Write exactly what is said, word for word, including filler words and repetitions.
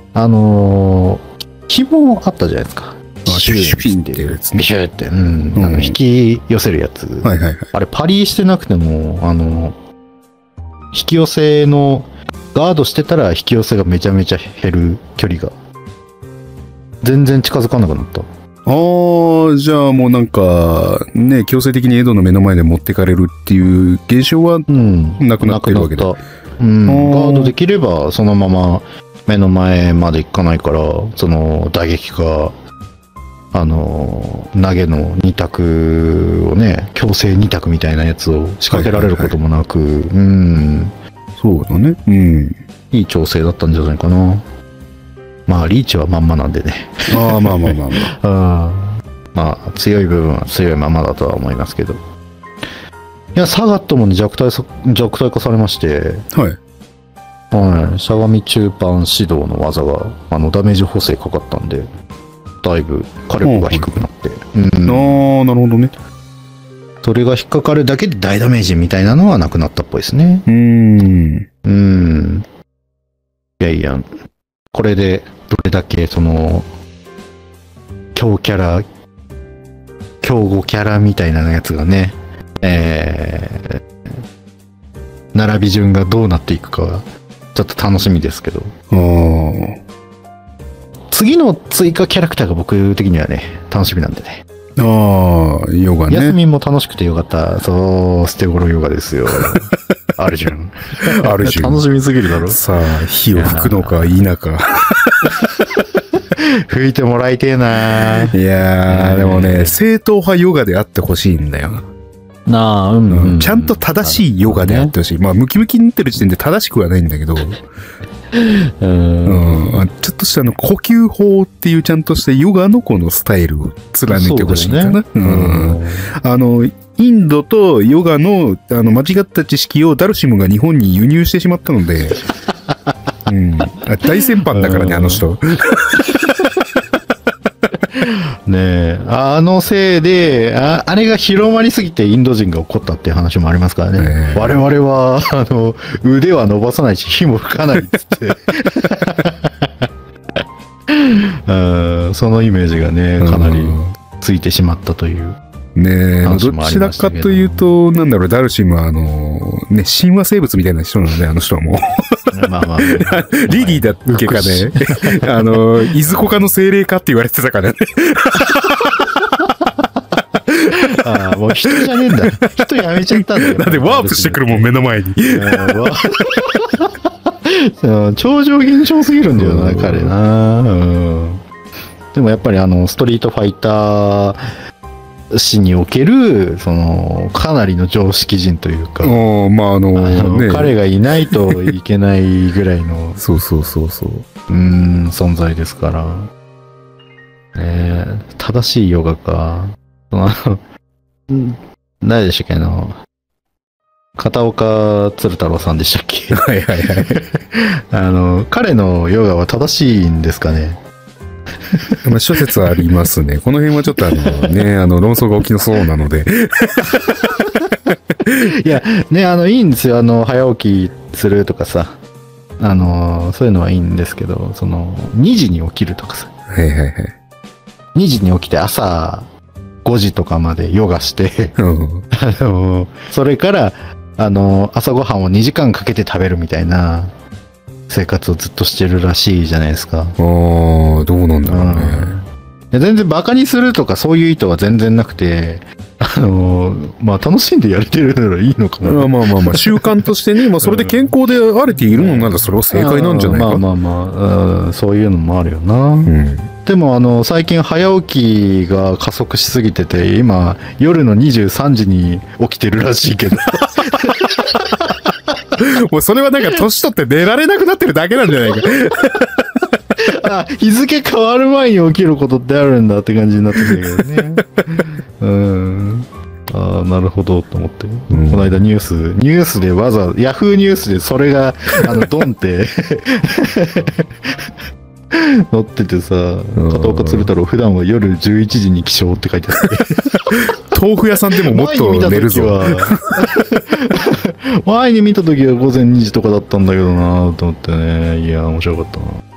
あのー、紐あったじゃないですか。 シュピンっていうやつね。 ビシューって、うん。うん、あの引き寄せるやつ。 はいはいはい。 あれ、パリしてなくても、あの、引き寄せの、ガードしてたら引き寄せがめちゃめちゃ減る距離が。全然近づかなくなった。 ああ、じゃあもうなんか、ね、強制的にエドの目の前で持ってかれるっていう現象は、なくなってるわけだ。 うん、ガードできれば、そのまま目の前まで行かないから、その打撃か、あの、投げのに択をね、強制に択みたいなやつを仕掛けられることもなく、はいはいはい、うん。 そうだね。うん。 いい調整だったんじゃないかな。まあ、リーチはまんまなんでね。 ああ、まあまあまあまあ。 あまあ、強い部分は強いままだとは思いますけど。いや、サガットもね、弱体さ、弱体化されまして、 はい。 はい。しゃがみ中盤指導の技が、あの、ダメージ補正かかったんで、だいぶ火力が低くなって。うん、 ああ、なるほどね。 それが引っかかるだけで大ダメージみたいなのはなくなったっぽいですね。 うーん。 うん。いやいや、これでどれだけその、強キャラ、強豪キャラみたいなやつがね、えー、並び順がどうなっていくかは、ちょっと楽しみですけど。 ああ。 次の追加キャラクターが僕的にはね、楽しみなんでね。 ああ、ヨガね。 ヤスミンも楽しくてよかった。そう、捨て頃ヨガですよ。アルジュン。 アルジュン。 楽しみすぎるだろ。 さあ、火を吹くのか否か。 吹いてもらいてえな。 いやー、でもね、正統派ヨガであってほしいんだよ。 なあ、うん、うん、 ちゃんと正しいヨガであってほしい。まあ、ムキムキになってる時点で正しくはないんだけど。うん、うん、ちょっとしたあの呼吸法っていうちゃんとしたヨガのこのスタイルを貫いてほしいかな。ね、うん、あのインドとヨガのあの間違った知識をダルシムが日本に輸入してしまったので、うん、大先輩だからねあの人。 ねえ、あのせいで あ, あれが広まりすぎてインド人が怒ったっていう話もありますからね。ね我々はあの腕は伸ばさないし火も吹かないっつってあそのイメージがねかなりついてしまったというねえ、どちらかというとなんだろう、ダルシムはあのね神話生物みたいな人なので、あの人はもうまあまあリリーだっけかねあのいずこかの精霊かって言われてたからねああ、もう人じゃねえんだ。人やめちゃったんだよ。 だってワープしてくるもん、目の前に。 超常現象すぎるんだよな、彼な。うん。でもやっぱりあの、ストリートファイター史における、その、かなりの常識人というか。 まああの、 あのね、 彼がいないといけないぐらいの。 そうそうそうそう。 うん、存在ですから。えー、正しいヨガか。あの、何でしたっけ、あの、片岡鶴太郎さんでしたっけ。 はいはいはい。 あの、彼のヨガは正しいんですかね。 まあ諸説ありますね。この辺はちょっとあのね、あの論争が起きそうなので。 いや、ね、あの、いいんですよ。あの、早起きするとかさ。あの、そういうのはいいんですけど、その、にじに起きるとかさ。 はいはいはい。 にじに起きて朝ごじとかまでヨガして、 うん、 あの、それから、あの、朝ごはんをにじかんかけて食べるみたいな生活をずっとしてるらしいじゃないですか。 ああ、どうなんだろうね。 うん、全然バカにするとかそういう意図は全然なくて、あの、まあ楽しんでやれてるならいいのかな。 まあまあまあまあ、習慣としてね、まあそれで健康であれているのならそれは正解なんじゃないか。 まあまあまあ、そういうのもあるよな。うん、でもあの、最近早起きが加速しすぎてて、今、夜のにじゅうさんじに起きてるらしいけど。 もうそれはなんか年取って寝られなくなってるだけなんじゃないか。 あ、日付変わる前に起きることってあるんだって感じになってるけどね。うん。ああ、なるほどと思って、うん、この間ニュースニュースでわざヤフーニュースでそれがあのドンって載っててさ、片岡鶴太郎普段は夜じゅういちじに起床って書いてあって豆腐屋さんでももっと寝るぞ。 前に見た時は午前にじとかだったんだけどなと思ってね。いや面白かったな。